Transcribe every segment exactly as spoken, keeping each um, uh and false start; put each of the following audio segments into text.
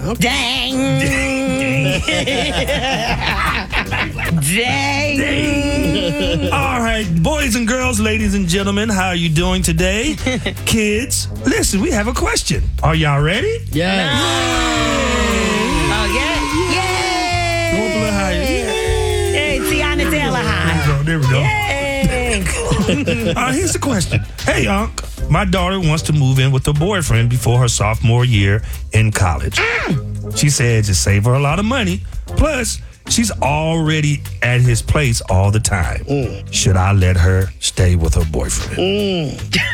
Okay. Dang. Dang. Dang. All right, boys and girls, ladies and gentlemen, how are you doing today? Kids, listen, we have a question. Are y'all ready? Yeah. Oh, yeah? Yay! Go up a little higher. Hey, Tiana Taylor high. There we go. Yay! All right, here's the question. Hey, Unc, my daughter wants to move in with her boyfriend before her sophomore year in college. She said to save her a lot of money. Plus, she's already at his place all the time. Mm. Should I let her stay with her boyfriend? Mm.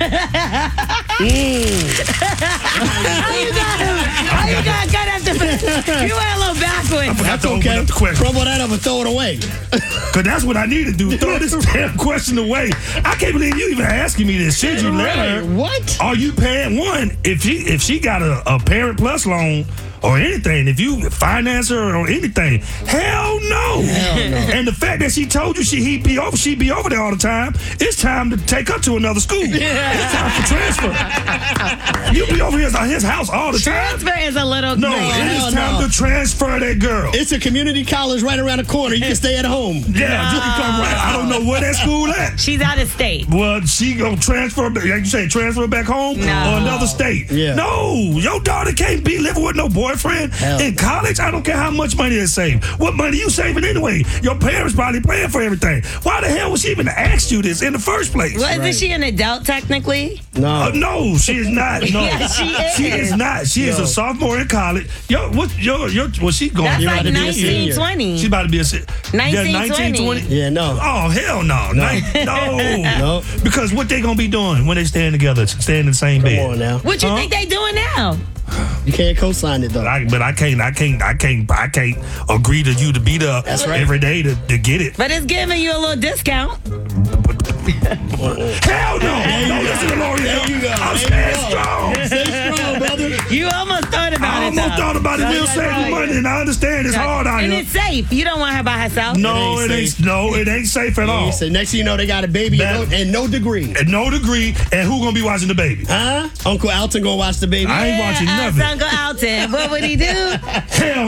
mm. How you got How you got cut after you went a little backwards. That's okay. Crumble that up and throw it away. Because that's what I need to do. Throw this damn question away. I can't believe you even asking me this. Should you let her? What? Are you paying one? If she if she got a, a Parent Plus loan or anything, if you finance her or anything, hell no. Hell no. And the fact that she told you she he be over, she be over there all the time, it's time to take her to another school. It's time for transfer. You be over here at his house all the time. Transfer is a little No, crazy. it is time no. to transfer that girl. It's a community college right around the corner. You can stay at home. Yeah, you can come right. I don't know where that school at. She's out of state. Well, she gonna transfer, like you say, transfer back home No. or another state. Yeah. No, your daughter can't be living with no boyfriend Hell. in college. I don't care how much money they save. What money you saving anyway? Your parents probably paying for everything. Why the hell would she even ask you this in the first place? Well, Right. isn't she an adult technically? No. Uh, no, she is not. No, Yeah, she is. She is not. She is Yo. a sophomore in college. Yo, what? Yo, yo, was she going? That's You're like about to be a nineteen, senior. twenty. She's about to be a se- nineteen, yeah, nineteen, twenty. twenty. Yeah, no. Oh, hell no. No. Nin- No. No. Because what they gonna be doing when they stand together, staying in the same Come bed? on now. What you Huh? think they doing now? You can't co-sign it, though. But I, but I can't, I can't, I can't, I can't agree to you to be there That's right. every day to, to get it. But it's giving you a little discount. Hell no! Don't listen to L'Oreal. There you go. I'm There staying you go. strong. Stay strong, brother. You almost thought about I it, almost though. thought about it. We'll save you money, and I understand it's hard out And here. it's safe. You don't want her by herself. No, It it ain't ain't. safe. No, it ain't safe at all. You say, next thing you know, they got a baby That- and no, and no degree. And no degree. And who gonna be watching the baby? Huh? Uncle Alton gonna watch the baby. I ain't watching Yeah, uh, nothing. Uncle Alton. What would he do? Hell